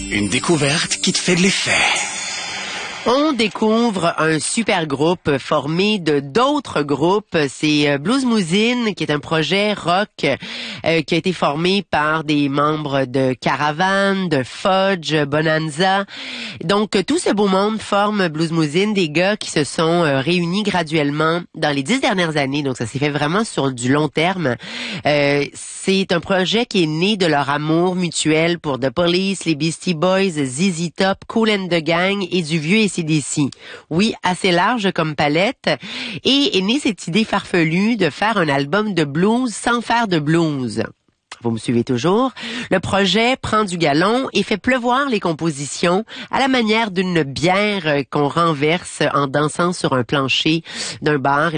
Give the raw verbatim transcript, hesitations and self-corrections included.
Une découverte qui te fait de l'effet. On découvre un super groupe formé de d'autres groupes. C'est Bluesmousine, qui est un projet rock euh, qui a été formé par des membres de Caravane, de Fudge, Bonanza. Donc, tout ce beau monde forme Bluesmousine, des gars qui se sont euh, réunis graduellement dans les dix dernières années. Donc, ça s'est fait vraiment sur du long terme. Euh, c'est un projet qui est né de leur amour mutuel pour The Police, les Beastie Boys, Z Z Top, Kool and the Gang et du vieux A C D C. Oui, assez large comme palette. Et est née cette idée farfelue de faire un album de blues sans faire de blues. Vous me suivez toujours? Le projet prend du galon et fait pleuvoir les compositions à la manière d'une bière qu'on renverse en dansant sur un plancher d'un bar.